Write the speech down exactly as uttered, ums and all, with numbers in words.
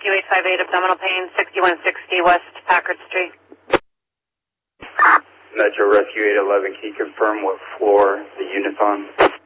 Rescue eight five eight, abdominal pain, sixty-one sixty West Packard Street. Metro Rescue eight eleven, can you confirm what floor the unit's on?